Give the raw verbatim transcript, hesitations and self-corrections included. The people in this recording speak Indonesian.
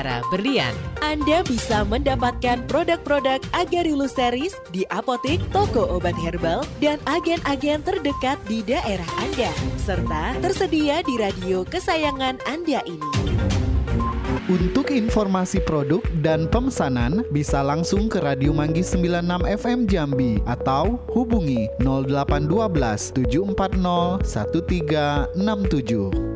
Mutiara Berlian. Anda bisa mendapatkan produk-produk Agarilus Series di apotek, toko obat herbal, dan agen-agen terdekat di daerah Anda. Serta tersedia di radio kesayangan Anda ini. Untuk informasi produk dan pemesanan bisa langsung ke Radio Manggis sembilan puluh enam F M Jambi atau hubungi nol delapan satu dua tujuh empat nol satu tiga enam tujuh.